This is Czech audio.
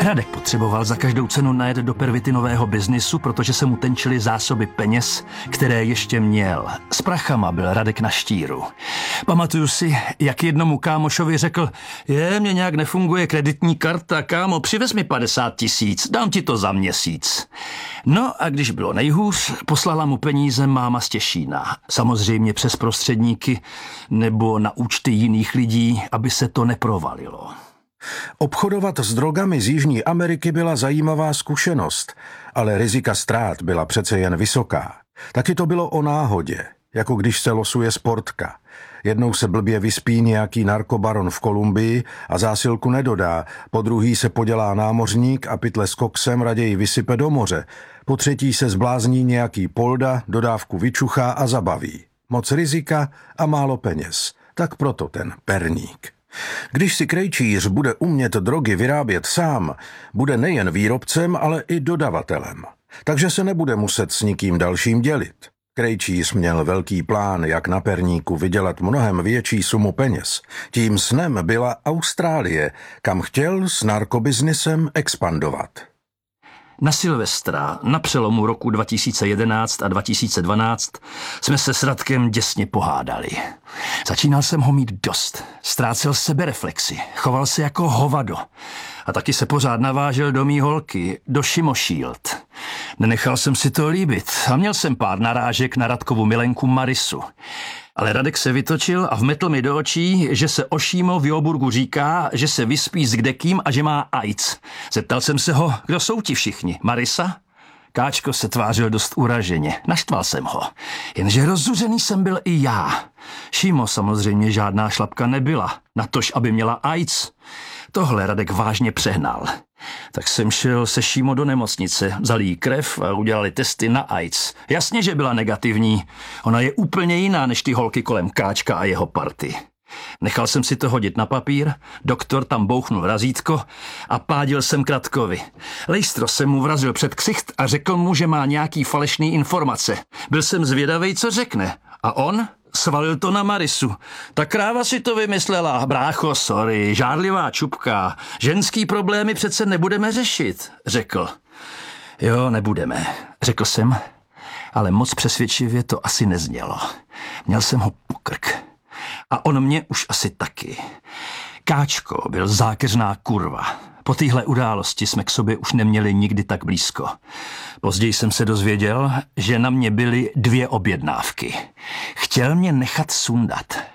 Radek potřeboval za každou cenu najet do pervitinového biznisu, protože se mu tenčily zásoby peněz, které ještě měl. S prachama byl Radek na štíru. Pamatuju si, jak jednomu kámošovi řekl: mně nějak nefunguje kreditní karta, kámo, přivez mi 50 000, dám ti to za měsíc. No a když bylo nejhůř, poslala mu peníze máma z Těšína. Samozřejmě přes prostředníky nebo na účty jiných lidí, aby se to neprovalilo. Obchodovat s drogami z Jižní Ameriky byla zajímavá zkušenost, ale rizika ztrát byla přece jen vysoká. Taky to bylo o náhodě, jako když se losuje sportka. Jednou se blbě vyspí nějaký narkobaron v Kolumbii a zásilku nedodá, podruhý se podělá námořník a pytle s koksem raději vysype do moře, po třetí se zblázní nějaký polda, dodávku vyčuchá a zabaví. Moc rizika a málo peněz, tak proto ten perník. Když si krejčíř bude umět drogy vyrábět sám, bude nejen výrobcem, ale i dodavatelem. Takže se nebude muset s nikým dalším dělit. Krejčíř měl velký plán, jak na perníku vydělat mnohem větší sumu peněz. Tím snem byla Austrálie, kam chtěl s narkobiznisem expandovat. Na Silvestra, na přelomu roku 2011 a 2012, jsme se s Radkem děsně pohádali. Začínal jsem ho mít dost. Ztrácel sebereflexi, choval se jako hovado. A taky se pořád navážel do mý holky, do Shimo Shield. Nenechal jsem si to líbit a měl jsem pár narážek na Radkovu milenku Marisu. Ale Radek se vytočil a vmetl mi do očí, že se o Shimo v Joburgu říká, že se vyspí s kdekým a že má AIDS. Zeptal jsem se ho, kdo jsou ti všichni, Marisa? Káčko se tvářil dost uraženě, naštval jsem ho. Jenže rozzuřený jsem byl i já. Shimo samozřejmě žádná šlapka nebyla, natož aby měla AIDS. Tohle Radek vážně přehnal. Tak jsem šel se Shimo do nemocnice, vzali jí krev a udělali testy na AIDS. Jasně, že byla negativní. Ona je úplně jiná než ty holky kolem Káčka a jeho party. Nechal jsem si to hodit na papír, doktor tam bouchnul razítko a pádil jsem k Radkovi. Lejstro jsem mu vrazil před ksicht a řekl mu, že má nějaký falešný informace. Byl jsem zvědavej, co řekne. A on svalil to na Marisu. Ta kráva si to vymyslela. Brácho, sorry, žárlivá čupka. Ženský problémy přece nebudeme řešit, řekl. Jo, nebudeme, řekl jsem, ale moc přesvědčivě to asi neznělo. Měl jsem ho po krk. A on mě už asi taky. Káčko byl zákeřná kurva. Po téhle události jsme k sobě už neměli nikdy tak blízko. Později jsem se dozvěděl, že na mě byly 2 objednávky. Chtěl mě nechat sundat.